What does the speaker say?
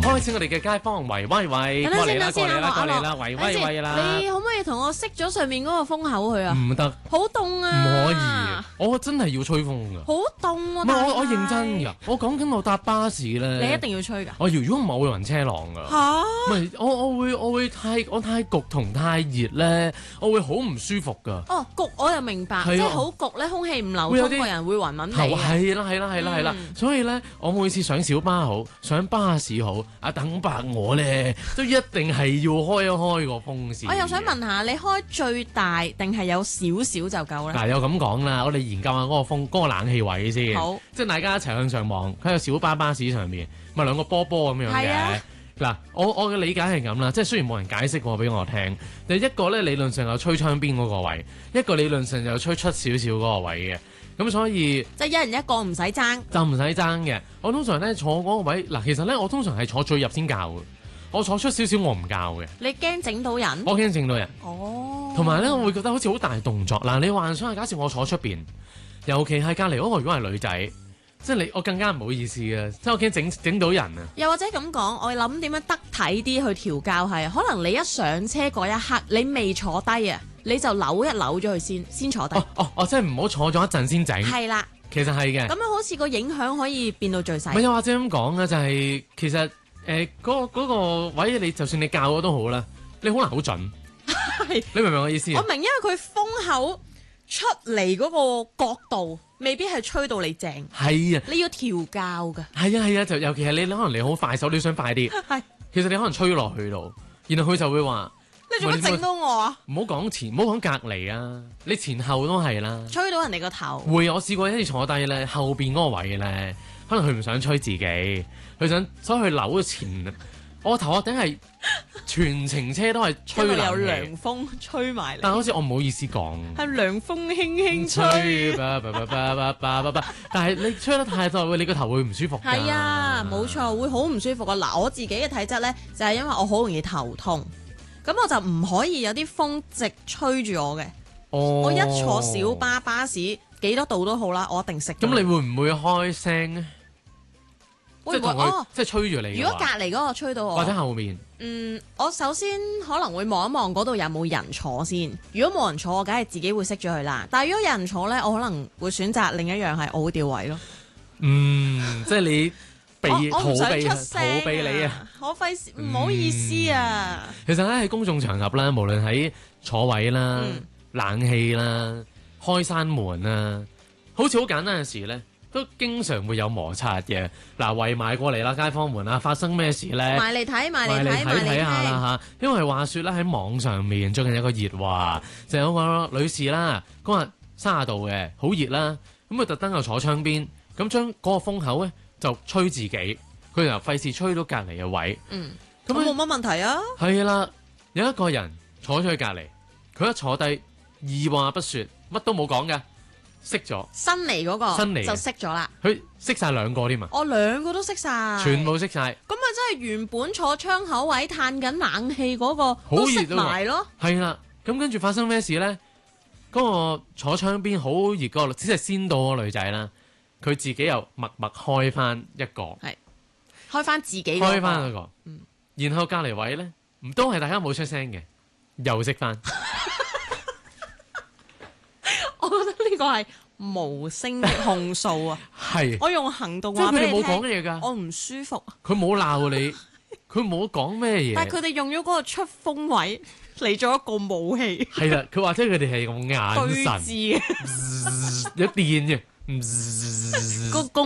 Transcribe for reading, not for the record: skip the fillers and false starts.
開始我哋嘅街坊喂喂喂，過嚟啦過嚟啦過嚟啦，喂喂喂啦！ 你可唔可以同我熄咗上面嗰個風口去啊？ 唔得， 好凍啊！ 唔可以，我真係要吹風㗎。 好凍喎！ 唔係我認真㗎，我講緊我搭巴士咧。 你一定要吹㗎。 我如果唔係我會暈車浪㗎。 嚇！ 唔係我會太焗同太熱咧，我會好唔舒服㗎。 哦，焗我又明白，即係好焗咧，空氣唔流通，個人會暈暈地嘅。 係啦，所以咧，我每次上小巴好，上巴士好，等白我咧，都一定係要開一開個風扇。 我又想問下，你開最大定係有少少就夠咧？ 嗱，有咁講啦，我哋研究下嗰個冷氣位先。 好， 即係大家一齊向上望，喺個小巴士上面，咪兩個波波咁樣嘅。嗱，我嘅理解係咁啦，即係雖然冇人解釋過俾我聽，但一個咧理論上有吹窗邊嗰個位，一個理論上有吹出少少嗰個位嘅，咁所以即係一人一個唔使爭， 就唔使爭嘅。我通常咧坐嗰個位，嗱，其實咧我通常係坐最入先教嘅，我坐出少少我唔教嘅。 你驚整到人？ 我驚整到人。 哦。 同埋咧，我會覺得好似好大動作。嗱，你幻想下，假設我坐出邊，尤其係隔離嗰個如果係女仔。即係我更加唔好意思啊！即係我驚整到人啊！ 又或者咁講，我諗點樣得體啲去調教係，可能你一上車嗰一刻，你未坐低啊，你就扭一扭咗佢先坐低。 即係唔好坐咗一陣先整。係啦， 其實係嘅。咁樣好似個影響可以變到最細。 咪又或者咁講啊，就係其實嗰個位你就算你教我都好啦，你好難好準。你明唔明我意思啊？ 我明，因為佢風口出嚟嗰個角度。未必係吹到你正， 係啊！ 你要調教㗎。 係啊，就尤其係你可能你好快手，你想快啲。係，其實你可能吹落去度，然後佢就會話： 你做乜整到我啊？ 唔好講唔好講隔離啊！你前後都係啦。吹到人哋個頭。 會，我試過一次坐低咧，後邊嗰個位咧，可能佢唔想吹自己，佢想所以佢扭前。我頭殼頂係全程車都係吹冷氣， 有涼風吹埋嚟。 但好似我唔好意思講， 係涼風輕輕吹。 但係你吹得太多，你個頭會唔舒服。 係啊，冇錯，會好唔舒服啊！嗱，我自己嘅體質咧，就係因為我好容易頭痛，咁我就唔可以有啲風直吹住我嘅。我一坐小巴士幾多度都好啦，我一定熄。 咁你會唔會開聲咧？ 會唔會即係吹住你？ 如果隔離嗰個吹到我， 或者後面？ 我首先可能會望一望嗰度有冇人坐先。如果冇人坐，我梗係自己會熄咗佢啦。但係如果有人坐咧，我可能會選擇另一樣係我會調位咯。 即係你我唔想出聲， 逃避你啊！ 我費事，唔好意思啊。 其實咧喺公眾場合啦，無論喺坐位啦、冷氣啦、開山門啦，好似好簡單嘅事咧。都經常會有摩擦嘅。嗱，圍埋過嚟啦，街坊們啊，發生咩事咧？ 埋嚟睇下啦嚇。因為話説咧喺網上面最近有個熱話，就有個女士啦，嗰日30度嘅，好熱啦。咁佢特登又坐窗邊，咁將嗰個風口咧就吹自己，佢又費事吹到隔離嘅位。 咁冇乜問題啊。 係啦，有一個人坐咗去隔離，佢一坐低，二話不說，乜都冇講嘅。熄咗， 新嚟嗰個就熄咗啦。 佢熄晒2個添啊！ 我2個都熄晒， 全部熄晒。 咁啊，真係原本坐窗口位嘆緊冷氣嗰個都熄埋咯。 係啦，咁跟住發生咩事咧？嗰個坐窗邊好熱嗰個，只係先到嗰個女仔啦。佢自己又默默開翻一個， 係開翻自己開翻嗰個。然後隔離位咧，唔都係大家冇出聲嘅，又熄翻。 我覺得呢個係無聲的控訴啊！ 係， 我用行動話俾你聽。 即係佢哋冇講嘢㗎， 我唔舒服。 佢冇鬧你，佢冇講咩嘢。 但係佢哋用咗嗰個出風位嚟做一個武器。 係啦，佢或者佢哋係用眼神， 對峙嘅， 有電嘅。